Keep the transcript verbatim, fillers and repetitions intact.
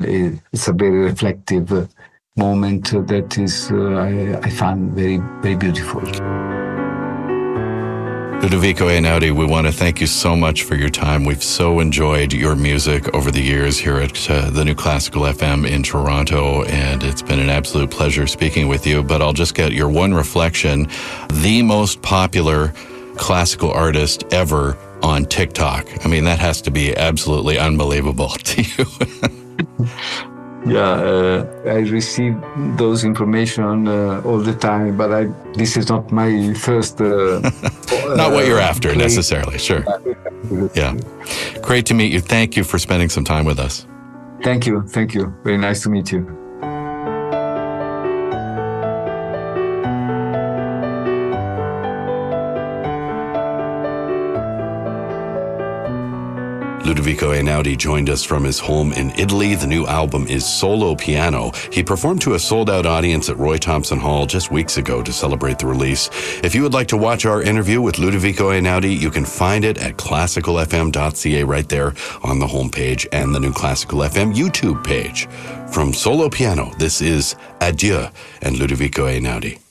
it, it's a very reflective uh, moment that is, uh, I, I find very, very beautiful. Ludovico Einaudi, we want to thank you so much for your time. We've so enjoyed your music over the years here at uh, the New Classical F M in Toronto, and it's been an absolute pleasure speaking with you. But I'll just get your one reflection. The most popular classical artist ever on TikTok. I mean, that has to be absolutely unbelievable to you. Yeah, uh, I receive those information uh, all the time, but I, this is not my first... Uh, not what you're after, play. necessarily, sure. Yeah. Great to meet you. Thank you for spending some time with us. Thank you. Thank you. Very nice to meet you. Ludovico Einaudi joined us from his home in Italy. The new album is Solo Piano. He performed to a sold-out audience at Roy Thompson Hall just weeks ago to celebrate the release. If you would like to watch our interview with Ludovico Einaudi, you can find it at classical f m dot c a right there on the homepage and the New Classical F M YouTube page. From Solo Piano, this is Adieu and Ludovico Einaudi.